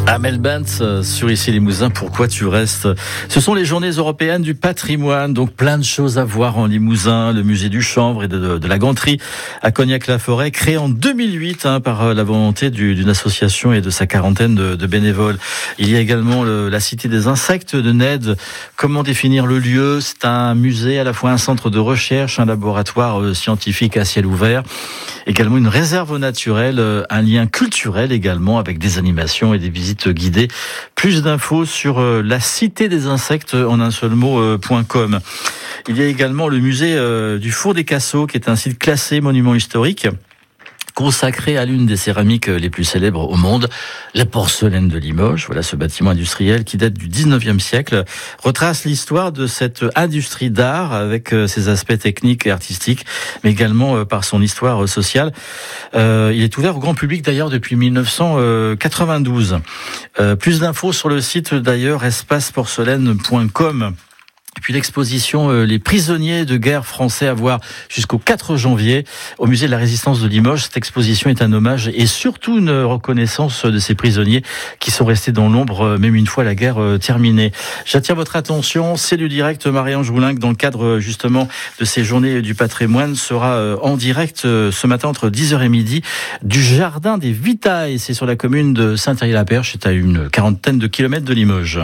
Amel Bent sur Ici Limousin, pourquoi tu restes? Ce sont les journées européennes du patrimoine, donc plein de choses à voir en Limousin. Le musée du chanvre et de la ganterie à Cognac-la-Forêt, créé en 2008 par la volonté d'une association et de sa quarantaine de bénévoles. Il y a également la Cité des insectes de Ned. Comment définir le lieu? C'est un musée, à la fois un centre de recherche, un laboratoire scientifique à ciel ouvert. Également une réserve naturelle, un lien culturel également avec des animations et des visites guidées. Plus d'infos sur la Cité des insectes en un seul mot.com. Il y a également le musée du Four des Cassots qui est un site classé monument historique, consacré à l'une des céramiques les plus célèbres au monde, la porcelaine de Limoges. Voilà, ce bâtiment industriel qui date du 19e siècle retrace l'histoire de cette industrie d'art avec ses aspects techniques et artistiques, mais également par son histoire sociale. Il est ouvert au grand public d'ailleurs depuis 1992. Plus d'infos sur le site d'ailleurs espaceporcelaine.com. Et puis l'exposition Les prisonniers de guerre français à voir jusqu'au 4 janvier au musée de la Résistance de Limoges. Cette exposition est un hommage et surtout une reconnaissance de ces prisonniers qui sont restés dans l'ombre même une fois la guerre terminée. J'attire votre attention, c'est du direct. Marie-Ange Roulinck, dans le cadre justement de ces journées du patrimoine, sera en direct ce matin entre 10h et midi du Jardin des Vitailles. C'est sur la commune de Saint-Thierry-la-Perche, c'est à une quarantaine de kilomètres de Limoges.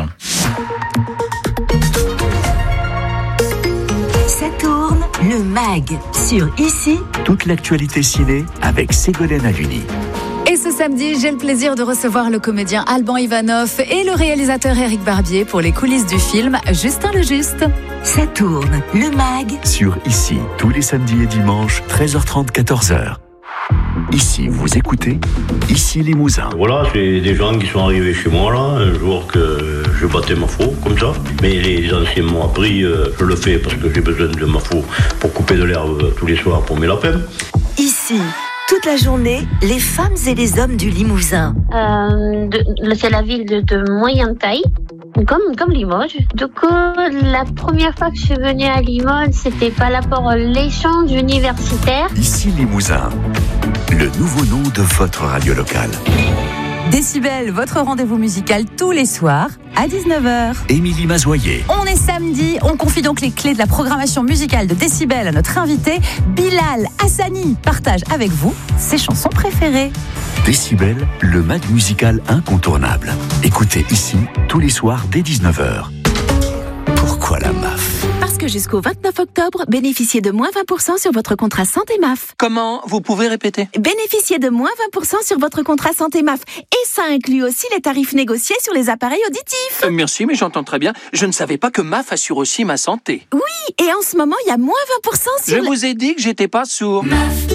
Le MAG sur Ici. Toute l'actualité ciné avec Ségolène Aluni. Et ce samedi, j'ai le plaisir de recevoir le comédien Alban Ivanov et le réalisateur Éric Barbier pour les coulisses du film Justin le Juste. Ça tourne, le MAG sur Ici, tous les samedis et dimanches, 13h30, 14h. Ici, vous écoutez Ici Limousin. Voilà, c'est des gens qui sont arrivés chez moi là, un jour que je battais ma faux, comme ça. Mais les anciens m'ont appris, je le fais parce que j'ai besoin de ma faux pour couper de l'herbe tous les soirs pour mes lapins. Ici, toute la journée, les femmes et les hommes du Limousin. C'est la ville de moyenne taille. Comme Limoges. Du coup, la première fois que je suis venue à Limoges, c'était par rapport à l'échange universitaire. Ici Limousin, le nouveau nom de votre radio locale. Décibel, votre rendez-vous musical tous les soirs à 19h. Émilie Mazoyer. On est samedi, on confie donc les clés de la programmation musicale de Décibel à notre invité, Bilal Hassani. Partage avec vous ses chansons préférées. Décibel, le MAG musical incontournable. Écoutez Ici, tous les soirs dès 19h. Pourquoi la MAF? Parce que jusqu'au 29 octobre, bénéficiez de moins 20% sur votre contrat santé MAF. Comment? Vous pouvez répéter? Bénéficiez de moins 20% sur votre contrat santé MAF. Et ça inclut aussi les tarifs négociés sur les appareils auditifs. Merci, mais j'entends très bien. Je ne savais pas que MAF assure aussi ma santé. Oui, et en ce moment, il y a moins 20% sur... Je vous ai dit que j'étais pas sourd.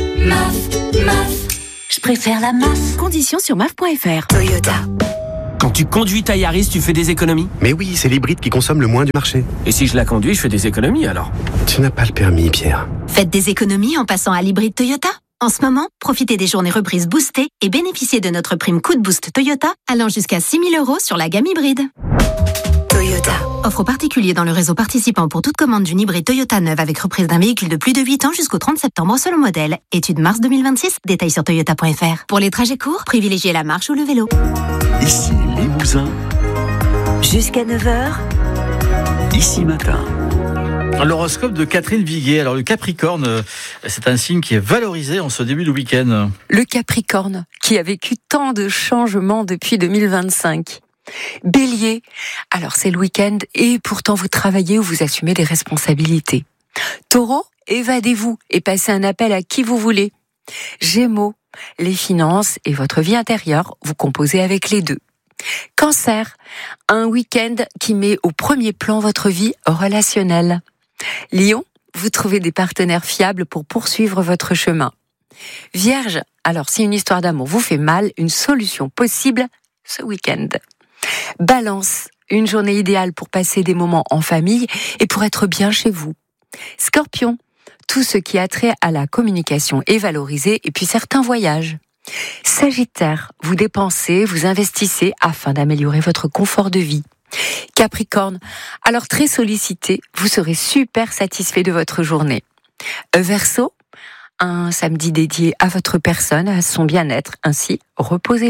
MAF. Je préfère la MAF. Conditions sur MAF.fr. Toyota. Quand tu conduis ta Yaris, tu fais des économies? Mais oui, c'est l'hybride qui consomme le moins du marché. Et si je la conduis, je fais des économies alors? Tu n'as pas le permis, Pierre. Faites des économies en passant à l'hybride Toyota. En ce moment, profitez des journées reprises boostées et bénéficiez de notre prime Coup de Boost Toyota allant jusqu'à 6 000 € sur la gamme hybride. Toyota. Offre aux particuliers dans le réseau participant pour toute commande d'une hybride Toyota neuve avec reprise d'un véhicule de plus de 8 ans jusqu'au 30 septembre selon modèle. Étude mars 2026, détails sur toyota.fr. Pour les trajets courts, privilégiez la marche ou le vélo. Ici Limousin, Jusqu'à 9h. Ici Matin. L'horoscope de Catherine Viguier. Alors le Capricorne, c'est un signe qui est valorisé en ce début de week-end. Le Capricorne, qui a vécu tant de changements depuis 2025. Bélier, alors c'est le week-end et pourtant vous travaillez ou vous assumez des responsabilités. Taureau, évadez-vous et passez un appel à qui vous voulez. Gémeaux, les finances et votre vie intérieure, vous composez avec les deux. Cancer, un week-end qui met au premier plan votre vie relationnelle. Lion, vous trouvez des partenaires fiables pour poursuivre votre chemin. Vierge, alors si une histoire d'amour vous fait mal, une solution possible ce week-end. Balance, une journée idéale pour passer des moments en famille et pour être bien chez vous. Scorpion, tout ce qui a trait à la communication est valorisé et puis certains voyages. Sagittaire, vous dépensez, vous investissez afin d'améliorer votre confort de vie. Capricorne, alors très sollicité, vous serez super satisfait de votre journée. Verseau, un samedi dédié à votre personne, à son bien-être, ainsi reposez-vous.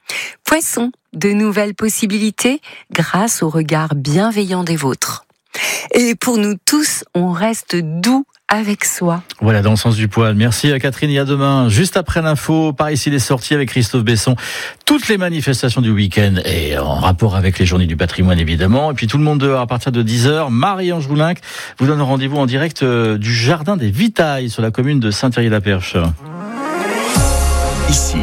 Poisson, de nouvelles possibilités grâce au regard bienveillant des vôtres. Et pour nous tous, on reste doux avec soi. Voilà, dans le sens du poil. Merci à Catherine et à demain. Juste après l'info, par ici les sorties avec Christophe Besson. Toutes les manifestations du week-end et en rapport avec les journées du patrimoine évidemment. Et puis tout le monde dehors à partir de 10h. Marie-Ange Roulinc vous donne rendez-vous en direct du Jardin des Vitailles sur la commune de Saint-Thierry-la-Perche. Ici,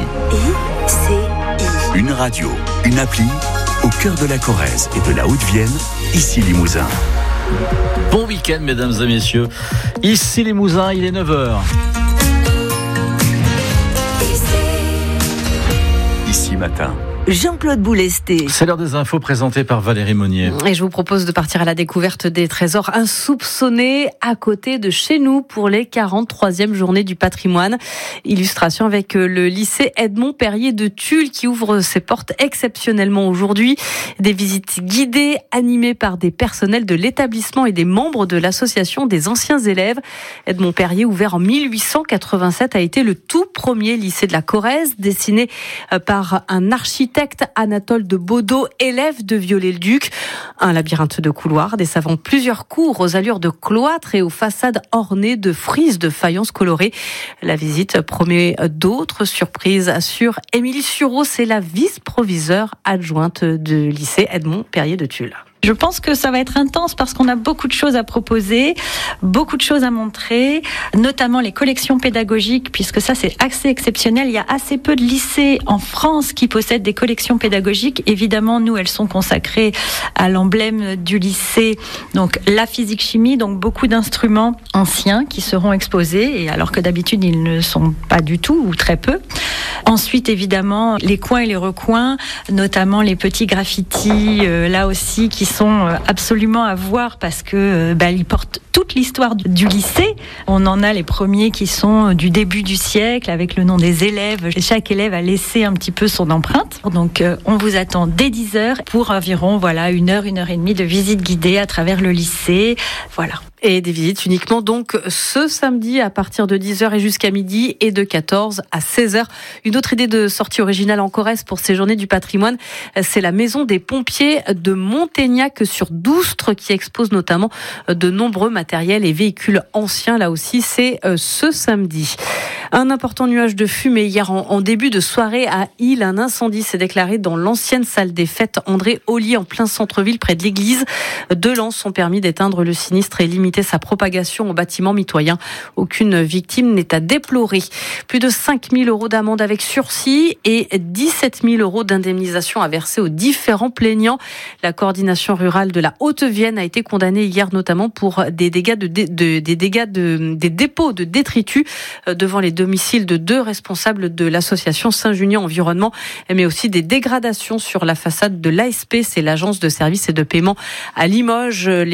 une radio, une appli, au cœur de la Corrèze et de la Haute-Vienne, ici Limousin. Bon week-end, mesdames et messieurs. Ici Limousin, il est 9h. Ici matin. Jean-Claude Boulesté. C'est l'heure des infos présentées par Valérie Monnier. Et je vous propose de partir à la découverte des trésors insoupçonnés à côté de chez nous pour les 43e journées du patrimoine. Illustration avec le lycée Edmond Perrier de Tulle qui ouvre ses portes exceptionnellement aujourd'hui. Des visites guidées animées par des personnels de l'établissement et des membres de l'association des anciens élèves. Edmond Perrier, ouvert en 1887, a été le tout premier lycée de la Corrèze, dessiné par un architecte Anatole de Baudot, élève de Viollet-le-Duc. Un labyrinthe de couloirs, des savants plusieurs cours aux allures de cloître et aux façades ornées de frises de faïence colorée. La visite promet d'autres surprises, assure Émilie Sureau, c'est la vice-proviseure adjointe du lycée Edmond Perrier de Tulle. Je pense que ça va être intense parce qu'on a beaucoup de choses à proposer, beaucoup de choses à montrer, notamment les collections pédagogiques, puisque ça c'est assez exceptionnel. Il y a assez peu de lycées en France qui possèdent des collections pédagogiques. Évidemment, nous, elles sont consacrées à l'emblème du lycée, donc la physique-chimie, donc beaucoup d'instruments anciens qui seront exposés, et alors que d'habitude ils ne sont pas du tout ou très peu. Ensuite, évidemment, les coins et les recoins, notamment les petits graffitis, là aussi, qui sont absolument à voir parce que ils portent toute l'histoire du lycée. On en a les premiers qui sont du début du siècle avec le nom des élèves. Chaque élève a laissé un petit peu son empreinte. Donc on vous attend dès 10h pour environ 1h de visite guidée à travers le lycée. Voilà. Et des visites uniquement donc ce samedi à partir de 10h et jusqu'à midi et de 14 à 16h. Une autre idée de sortie originale en Corrèze pour ces journées du patrimoine, c'est la maison des pompiers de Montaignac sur Doustre qui expose notamment de nombreux matériels et véhicules anciens. Là aussi, c'est ce samedi. Un important nuage de fumée hier en début de soirée à Isles. Un incendie s'est déclaré dans l'ancienne salle des fêtes André Ollier en plein centre-ville près de l'église. 2 lances ont permis d'éteindre le sinistre et limiter sa propagation au bâtiment mitoyen. Aucune victime n'est à déplorer. Plus de 5 000 € d'amende avec sursis et 17 000 € d'indemnisation à verser aux différents plaignants. La coordination rurale de la Haute-Vienne a été condamnée hier notamment pour des dépôts de détritus devant les domiciles de 2 responsables de l'association Saint-Junien Environnement, mais aussi des dégradations sur la façade de l'ASP, c'est l'agence de services et de paiement à Limoges.